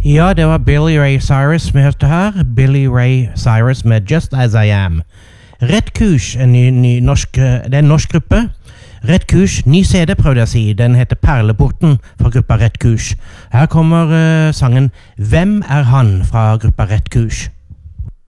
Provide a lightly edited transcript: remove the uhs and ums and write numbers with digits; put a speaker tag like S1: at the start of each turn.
S1: Ja, det var Billy Ray Cyrus vi hørte her. Billy Ray Cyrus med Just As I Am. Rett Kurs, det er en norsk gruppe. Rett Kurs, ny CD prøvde jeg å si. Den heter Perleporten fra gruppa Rett Kurs. Her kommer sangen Hvem er han fra gruppa Rett Kurs.